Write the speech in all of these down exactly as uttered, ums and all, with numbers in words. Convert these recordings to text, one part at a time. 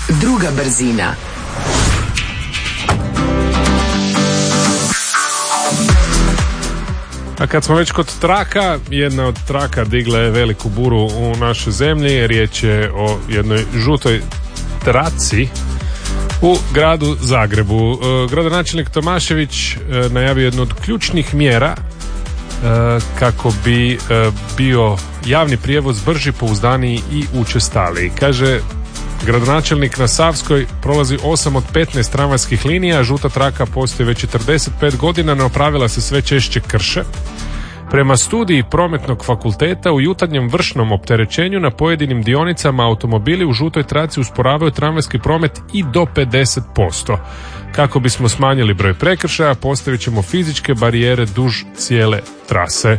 Druga brzina. A kad smo već kod traka, jedna od traka digla je veliku buru u našoj zemlji. Riječ je o jednoj žutoj traci u gradu Zagrebu. Gradonačelnik Tomašević najavio jednu od ključnih mjera kako bi bio javni prijevoz brži, pouzdaniji i učestaliji. Kaže gradonačelnik, na Savskoj prolazi osam od petnaest tramvajskih linija, žuta traka postoji već četrdeset pet godina, no pravila se sve češće krše. Prema studiji Prometnog fakulteta, u jutarnjem vršnom opterećenju na pojedinim dionicama automobili u žutoj traci usporavaju tramvajski promet i do pedeset posto. Kako bismo smanjili broj prekršaja, postavit ćemo fizičke barijere duž cijele trase.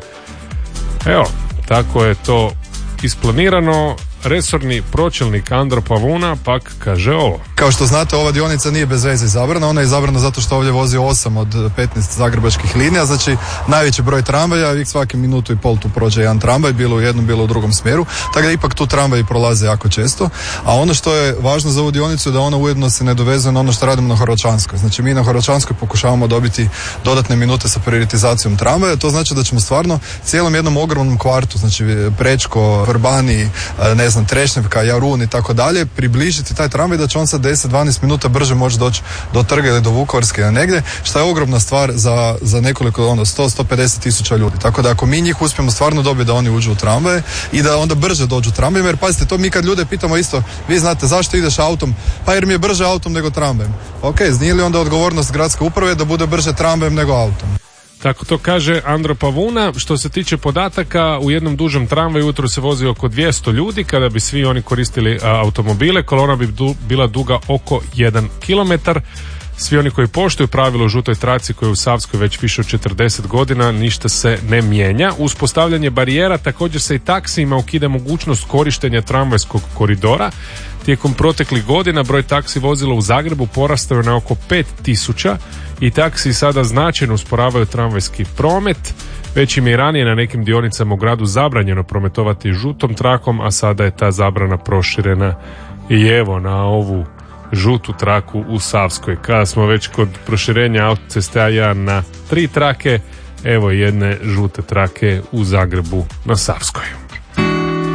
Evo, tako je to isplanirano. Resorni pročelnik Andro Pavuna pak kaže ovo. Kao što znate, ova dionica nije bez veze izabrana. Ona je izabrana zato što ovdje vozi osam od petnaest zagrebačkih linija, znači najveći broj tramvaja, i svaki minutu i pol tu prođe jedan tramvaj, bilo u jednom, bilo u drugom smjeru, tako da ipak tu tramvaji prolaze jako često. A ono što je važno za ovu dionicu je da ona ujedno se ne dovezuje na ono što radimo na Horočanskoj. Znači mi na Horočanskoj pokušavamo dobiti dodatne minute sa prioritizacijom tramvaja. To znači da ćemo stvarno cijelom jednom ogromnom kvartu, znači Prečko, Vrbani, ne znam, Trešnjevka, Jarun i tako dalje, približiti taj tramvaj da će on sa deset do dvanaest minuta brže moći doći do Trga ili do Vukovarske ili negdje, što je ogromna stvar za, za nekoliko, ono, sto do sto pedeset tisuća ljudi. Tako da ako mi njih uspijemo stvarno dobiti da oni uđu u tramvaje i da onda brže dođu tramvajem, jer pazite, to mi kad ljude pitamo isto, vi znate zašto ideš autom, pa jer mi je brže autom nego tramvajem. Ok, nije li onda odgovornost gradske uprave da bude brže tramvajem nego autom? Tako to kaže Andro Pavuna. Što se tiče podataka, u jednom dužem tramvaju jutro se vozi oko dvjesto ljudi. Kada bi svi oni koristili a, automobile, kolona bi du, bila duga oko jedan kilometar. Svi oni koji poštuju pravilo u žutoj traci koja je u Savskoj već više od četrdeset godina, ništa se ne mijenja. Uz postavljanje barijera također se i taksijima ukida mogućnost korištenja tramvajskog koridora. Tijekom proteklih godina broj taksi vozila u Zagrebu porastao je na oko pet tisuća i taksiji sada značajno usporavaju tramvajski promet. Već im je ranije na nekim dionicama u gradu zabranjeno prometovati žutom trakom, a sada je ta zabrana proširena i evo na ovu žutu traku u Savskoj. Kada smo već kod proširenja autoceste A jedan na tri trake, evo jedne žute trake u Zagrebu na Savskoj.